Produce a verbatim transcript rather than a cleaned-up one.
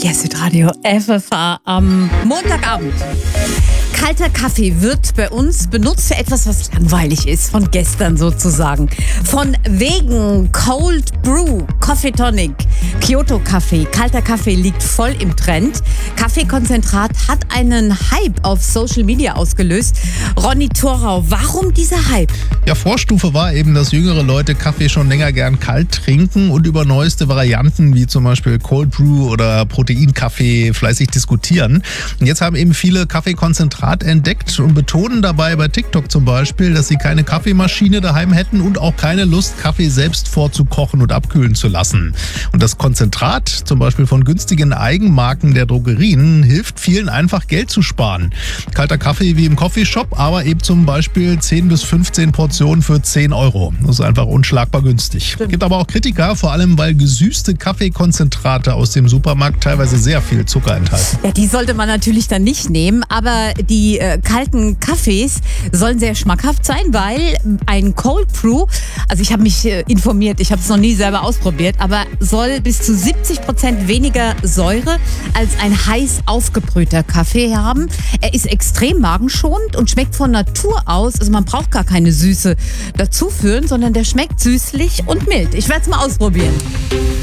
Yes, mit Radio F F H am Montagabend. Kalter Kaffee wird bei uns benutzt für etwas, was langweilig ist, von gestern sozusagen. Von wegen Cold Brew, Coffee Tonic, Kyoto Kaffee. Kalter Kaffee liegt voll im Trend. Kaffeekonzentrat hat einen Hype auf Social Media ausgelöst. Ronny Thorau, warum dieser Hype? Ja, Vorstufe war eben, dass jüngere Leute Kaffee schon länger gern kalt trinken und über neueste Varianten wie zum Beispiel Cold Brew oder Proteinkaffee fleißig diskutieren. Und jetzt haben eben viele Kaffeekonzentrat entdeckt und betonen dabei bei TikTok zum Beispiel, dass sie keine Kaffeemaschine daheim hätten und auch keine Lust, Kaffee selbst vorzukochen und abkühlen zu lassen. Und das Konzentrat, zum Beispiel von günstigen Eigenmarken der Drogerien, hilft vielen einfach Geld zu sparen. Kalter Kaffee wie im Coffeeshop, aber eben zum Beispiel zehn bis fünfzehn Portionen für zehn Euro. Das ist einfach unschlagbar günstig. Es gibt aber auch Kritiker, vor allem weil gesüßte Kaffeekonzentrate aus dem Supermarkt teilweise sehr viel Zucker enthalten. Ja, die sollte man natürlich dann nicht nehmen, aber die Die äh, kalten Kaffees sollen sehr schmackhaft sein, weil ein Cold Brew, also ich habe mich äh, informiert, ich habe es noch nie selber ausprobiert, aber soll bis zu siebzig Prozent weniger Säure als ein heiß aufgebrühter Kaffee haben. Er ist extrem magenschonend und schmeckt von Natur aus, also man braucht gar keine Süße dazuführen, sondern der schmeckt süßlich und mild. Ich werde es mal ausprobieren.